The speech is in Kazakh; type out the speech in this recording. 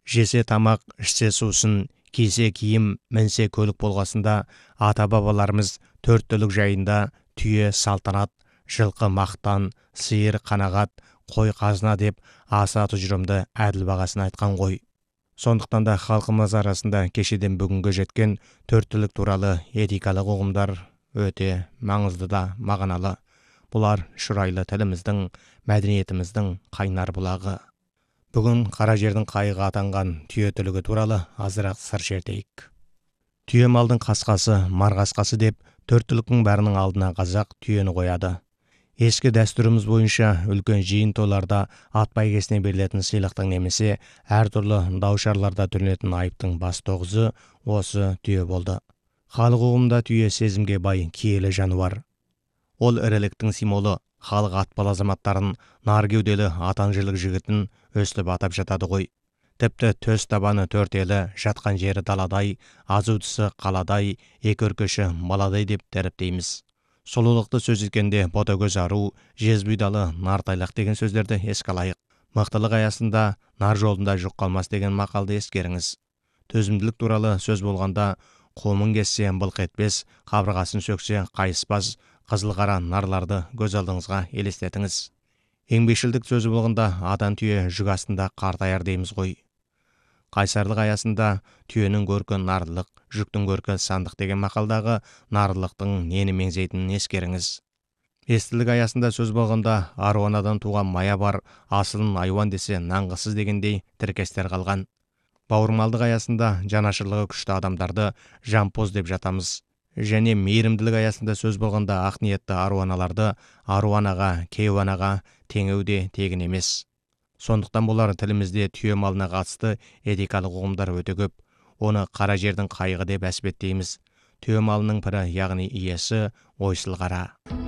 Жесе тамақ, ішсе сусын, кисе киім, мінсе көлік болғасында ата-бабаларымыз төрт түлік жайында түйе салтанат, жылқы мақтан, сиыр қанағат, қой қазына деп аса тұжырымды әділ бағасын айтқан ғой. Сондықтан да халқымыз арасында кешеден бүгінге жеткен төрт түлік туралы этикалық ұғымдар өте маңызды да мағыналы. Бұлар шұрайлы тіліміздің, мәдениетіміздің қайнар бұлағы. Бүгін қара жердің қайығы атанған түйе түлігі туралы азырақ сыр шертейік. Түйе малдың қасқасы, марғасқасы деп төрт түліктің бәрінің алдына қазақ түйені қояды. Ескі дәстүріміз бойынша үлкен жиын тойларда ат бәйгесіне берілетін сыйлықтың немесе әртүрлі даушарларда төленетін айыптың бас тоғызы осы түйе болды. Халық ұғымында түйе сезімге бай киелі жануар. Ол іріліктің символы. Халық атпал азаматтарын, нар кеуделі атанжылық жігітін өстіп атап жатады ғой. Тіпті төс табаны төртелі, жатқан жері даладай, азу тісі қаладай, екі өркеші баладай деп дәріптейміз. Сұлулықты сөз еткенде ботагөз ару, жезбүйдалы нартайлақ деген сөздерді еске алайық. Мықтылық аясында нар жолында жүк қалмас деген мақалды ескеріңіз. Төзімділік туралы сөз болғанда қомын кессе былқ етпес, қабырғасын сөксе қайыспас, қызыл-қара нарларды көз алдыңызға елестетіңіз. Еңбекшілдік сөзі болғанда атан түйе жүк астында қартаяр дейміз ғой. Қайсарлық аясында түйенің көркі нарлық, жүктің көркі сандық деген мақалдағы нарлықтың нені меңзейтінін ескеріңіз. Естілік аясында сөз болғанда аруанадан туған мая бар, асылын айуан десе нанғысыз дегендей тіркестер қалған. Бауырмалдық аясында жанашырлығы күшті адамдарды жампоз деп жатамыз. Және мейірімділік аясында сөз болғанда ақ ниетті аруаналарды аруанаға, кейуанаға теңеу де тегін емес. Сондықтан болар тілімізде түйе малына қатысты этикалық ұғымдар өте көп. Оны қара жердің қайығы деп әспеттейміз. Түйе малының пірі, яғни иесі ойсыл қара.